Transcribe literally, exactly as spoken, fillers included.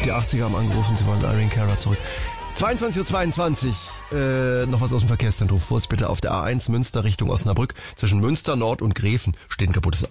Die achtziger haben angerufen, sie wollen Irene Cara zurück. zweiundzwanzig Uhr zweiundzwanzig. Äh, noch was aus dem Verkehrszentrum. Vorsicht bitte auf der A eins Münster Richtung Osnabrück. Zwischen Münster Nord und Gräfen steht ein kaputtes